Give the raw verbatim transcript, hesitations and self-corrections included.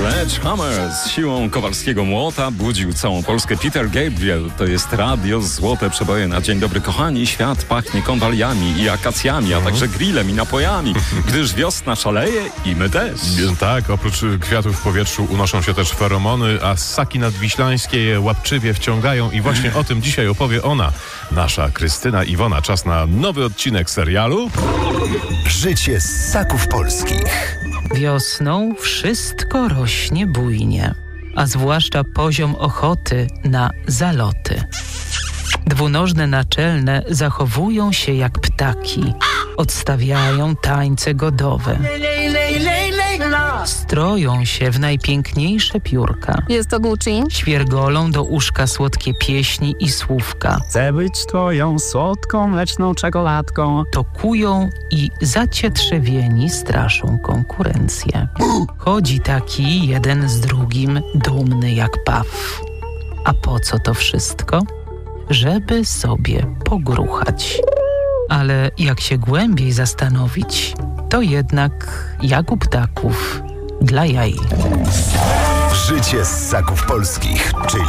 Sledgehammer z siłą kowalskiego młota budził całą Polskę. Peter Gabriel, to jest radio Złote Przeboje na Dzień Dobry Kochani. Świat pachnie konwaliami i akacjami, a także grillem i napojami, gdyż wiosna szaleje i my też. Tak, oprócz kwiatów w powietrzu unoszą się też feromony, a ssaki nadwiślańskie je łapczywie wciągają i właśnie o tym dzisiaj opowie ona, nasza Krystyna Iwona. Czas na nowy odcinek serialu Życie ssaków polskich. Wiosną wszystko rośnie bujnie, a zwłaszcza poziom ochoty na zaloty. Dwunożne naczelne zachowują się jak ptaki, odstawiają tańce godowe, stroją się w najpiękniejsze piórka, Jest to Gucci. świergolą do uszka słodkie pieśni i słówka, Chcę być twoją słodką, mleczną czekoladką. tokują i zacietrzewieni straszą konkurencję. Chodzi taki jeden z drugim, dumny jak paw. A po co to wszystko? Żeby sobie pogruchać. Ale jak się głębiej zastanowić, to jednak jak u ptaków dla jaj. Życie ssaków polskich, czyli